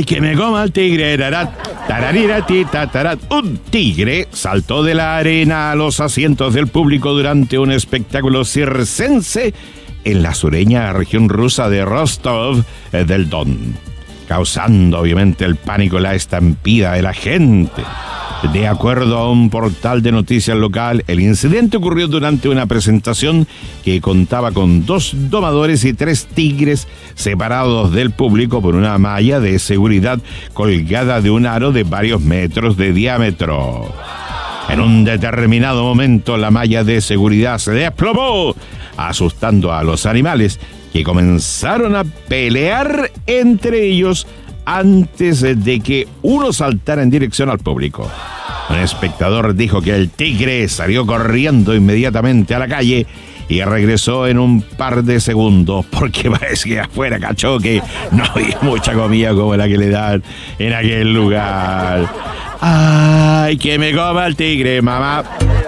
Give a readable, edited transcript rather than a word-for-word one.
¡Ay, que me coma el tigre! Un tigre saltó de la arena a los asientos del público durante un espectáculo circense en la sureña región rusa de Rostov del Don, causando obviamente el pánico y la estampida de la gente. De acuerdo a un portal de noticias local, el incidente ocurrió durante una presentación que contaba con 2 domadores y 3 tigres separados del público por una malla de seguridad colgada de un aro de varios metros de diámetro. En un determinado momento, la malla de seguridad se desplomó, asustando a los animales, que comenzaron a pelear entre ellos antes de que uno saltara en dirección al público. Un espectador dijo que el tigre salió corriendo inmediatamente a la calle y regresó en un par de segundos, porque parece que afuera cachó que no había mucha comida como la que le dan en aquel lugar. ¡Ay, que me coma el tigre, mamá!